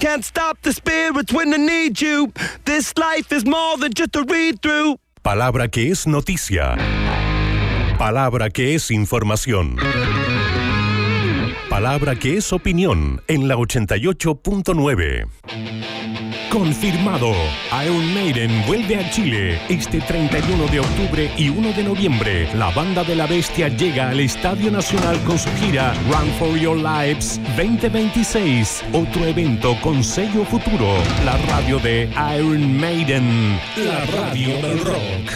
can't stop the spirits when I need you. This life is more than just a read-through. Palabra que es noticia. Palabra que es información. Palabra que es opinión en la 88.9. Confirmado. Iron Maiden vuelve a Chile este 31 de octubre y 1 de noviembre. La banda de la bestia llega al Estadio Nacional con su gira Run for Your Lives 2026. Otro evento con sello Futuro. La radio de Iron Maiden. La radio del rock.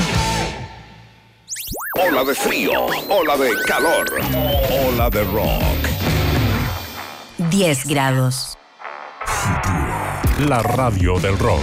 Ola de frío, ola de calor, ola de rock. 10 grados. La radio del rock.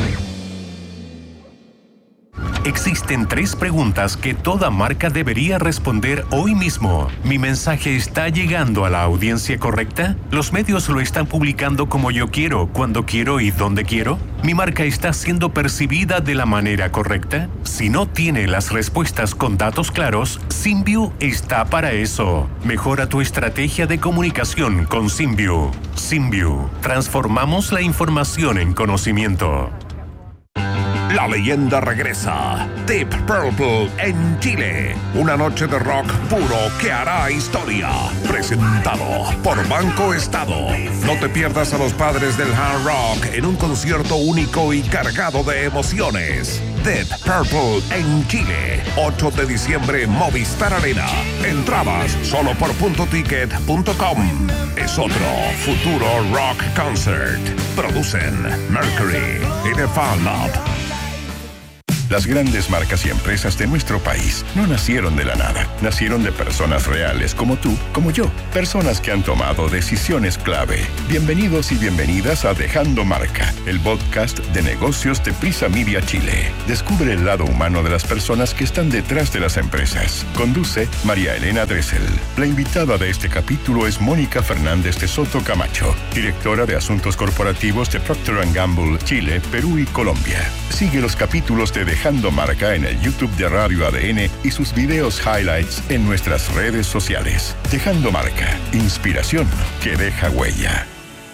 Existen 3 preguntas que toda marca debería responder hoy mismo. ¿Mi mensaje está llegando a la audiencia correcta? ¿Los medios lo están publicando como yo quiero, cuando quiero y donde quiero? ¿Mi marca está siendo percibida de la manera correcta? Si no tiene las respuestas con datos claros, Symview está para eso. Mejora tu estrategia de comunicación con Symview. Symview. Transformamos la información en conocimiento. La leyenda regresa. Deep Purple en Chile. Una noche de rock puro que hará historia. Presentado por Banco Estado. No te pierdas a los padres del hard rock en un concierto único y cargado de emociones. Deep Purple en Chile. 8 de diciembre, Movistar Arena. Entradas solo por .ticket.com. Es otro futuro rock concert. Producen Mercury y The Fan Lab. Las grandes marcas y empresas de nuestro país no nacieron de la nada. Nacieron de personas reales como tú, como yo. Personas que han tomado decisiones clave. Bienvenidos y bienvenidas a Dejando Marca, el podcast de negocios de Prisa Media Chile. Descubre el lado humano de las personas que están detrás de las empresas. Conduce María Elena Dressel. La invitada de este capítulo es Mónica Fernández de Soto Camacho, directora de Asuntos Corporativos de Procter & Gamble, Chile, Perú y Colombia. Sigue los capítulos de Dejando Marca en el YouTube de Radio ADN y sus videos highlights en nuestras redes sociales. Dejando Marca, inspiración que deja huella.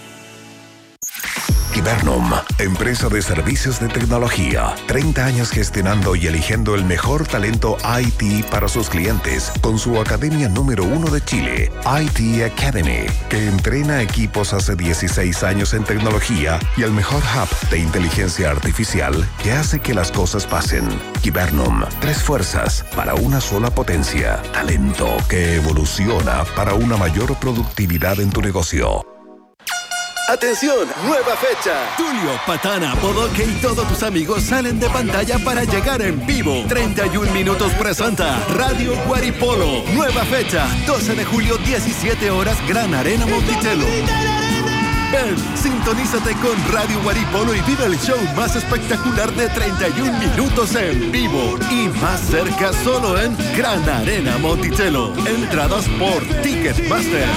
Kibernum, empresa de servicios de tecnología. 30 años gestionando y eligiendo el mejor talento IT para sus clientes con su academia número 1 de Chile, IT Academy, que entrena equipos hace 16 años en tecnología y el mejor hub de inteligencia artificial que hace que las cosas pasen. Kibernum, 3 fuerzas para una sola potencia. Talento que evoluciona para una mayor productividad en tu negocio. ¡Atención! ¡Nueva fecha! Tulio, Patana, Bodoque y todos tus amigos salen de pantalla para llegar en vivo. 31 minutos presenta Radio Guaripolo. Nueva fecha, 12 de julio, 17 horas, Gran Arena Monticello. Ven, sintonízate con Radio Guaripolo y vive el show más espectacular de 31 minutos en vivo. Y más cerca solo en Gran Arena Monticello. Entradas por Ticketmaster.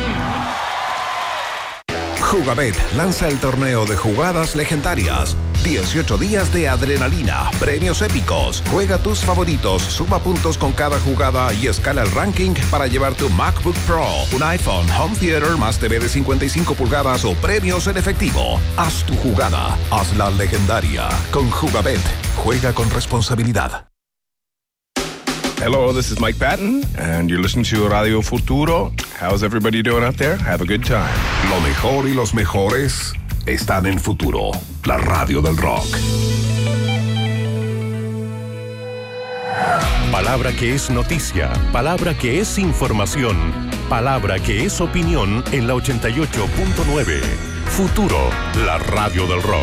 Jugabet lanza el torneo de jugadas legendarias. 18 días de adrenalina, premios épicos. Juega tus favoritos, suma puntos con cada jugada y escala el ranking para llevar tu MacBook Pro, un iPhone, home theater más TV de 55 pulgadas o premios en efectivo. Haz tu jugada, hazla legendaria. Con Jugabet, juega con responsabilidad. Hello, this is Mike Patton, and you're listening to Radio Futuro. How's everybody doing out there? Have a good time. Lo mejor y los mejores están en Futuro, la radio del rock. Palabra que es noticia, palabra que es información, palabra que es opinión en la 88.9. Futuro, la radio del rock.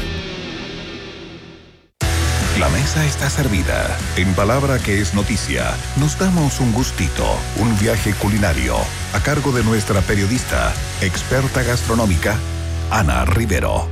La mesa está servida. En Palabra que es noticia, nos damos un gustito, un viaje culinario, a cargo de nuestra periodista, experta gastronómica, Ana Rivero.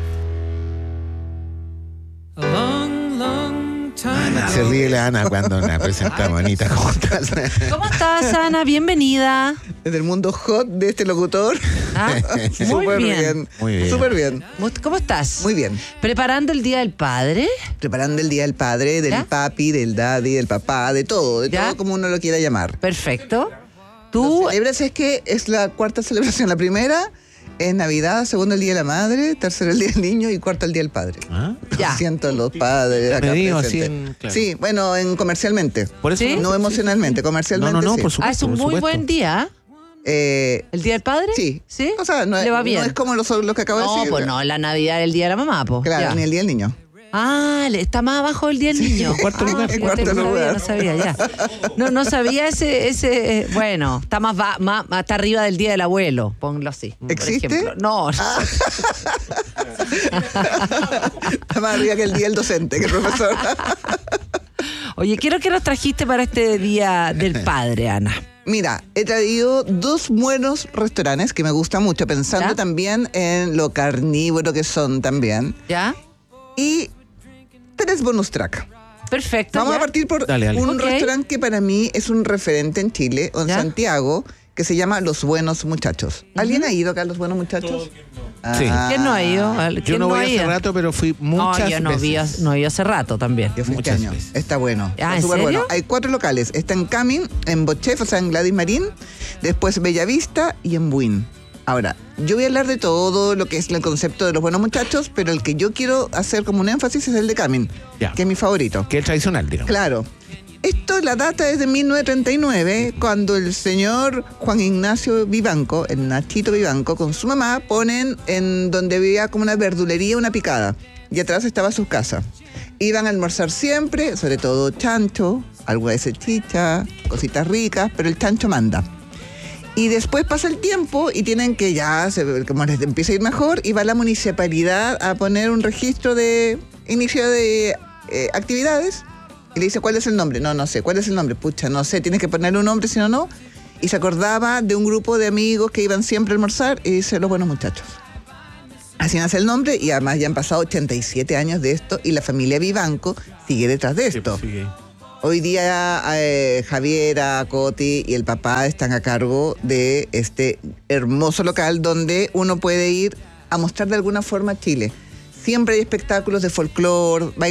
Se ríe la Ana cuando la presentamos. Anita, ¿cómo estás? ¿Cómo estás, Ana? Bienvenida. Desde el mundo hot de este locutor. Muy bien. Muy bien. Súper bien. ¿Cómo estás? Muy bien. ¿Preparando el Día del Padre? Preparando el Día del Padre, del papi, del daddy, del papá, de todo como uno lo quiera llamar. Perfecto. ¿Tú? Celebras, es que es la 4ª celebración. La primera Es Navidad, segundo el Día de la Madre, tercero el Día del Niño y cuarto el Día del Padre. Ya. Siento los padres acá Medido presentes. así claro. Sí, bueno, comercialmente. Por eso ¿Sí? No emocionalmente, comercialmente No, sí. por supuesto. Es un muy buen día. ¿El Día del Padre? Sí. ¿Sí? O sea, ¿Le va bien? No es como los que acabo de No, decir. pues no, la Navidad es el Día de la mamá, pues. Claro, ni el Día del Niño. Está más abajo del Día del Niño. cuarto lugar. En cuarto lugar. No sabía, ya. No sabía ese bueno, está está arriba del Día del Abuelo, ponlo así. ¿Existe? Por ejemplo. No. Está más arriba que el Día del Docente, que el profesor. Oye, ¿qué nos trajiste para este Día del Padre, Ana? Mira, he traído 2 buenos restaurantes que me gustan mucho, pensando ¿Ya? también en lo carnívoro que son también. ¿Ya? Y 3 bonus track. Perfecto. Vamos ya. a partir por Dale. un Ok. restaurante que para mí es un referente en Chile o en ¿Ya? Santiago, que se llama Los Buenos Muchachos. ¿Alguien ha ido acá a Los Buenos Muchachos? Sí. ¿Quién no ha ido? Yo ¿Quién no voy ha hace ido? rato, pero fui muchas yo no veces. no vi hace rato también. Yo fui este Muchas año. veces. Está bueno. Ah, Está ¿en súper serio? bueno. Hay 4 locales. Está en Camin, en Bochef, o sea, en Gladys Marín, después Bellavista y en Buin. Ahora, yo voy a hablar de todo lo que es el concepto de Los Buenos Muchachos, pero el que yo quiero hacer como un énfasis es el de Camin, Ya. que es mi favorito. Que es tradicional, digamos. Claro. Esto, la data es de 1939, cuando el señor Juan Ignacio Vivanco, el Nachito Vivanco, con su mamá, ponen en donde había como una verdulería, una picada. Y atrás estaba su casa. Iban a almorzar siempre, sobre todo chancho, algo de salchicha, cositas ricas, pero el chancho manda. Y después pasa el tiempo y tienen que como les empieza a ir mejor, y va la municipalidad a poner un registro de inicio de actividades. Y le dice, ¿cuál es el nombre? No sé. ¿Cuál es el nombre? Pucha, no sé. Tienes que ponerle un nombre, si no. Y se acordaba de un grupo de amigos que iban siempre a almorzar y dice, Los Buenos Muchachos. Así nace el nombre y además ya han pasado 87 años de esto y la familia Vivanco sigue detrás de esto. Sí. Hoy día Javiera, Coti y el papá están a cargo de este hermoso local donde uno puede ir a mostrar de alguna forma Chile. Siempre hay espectáculos de folclore,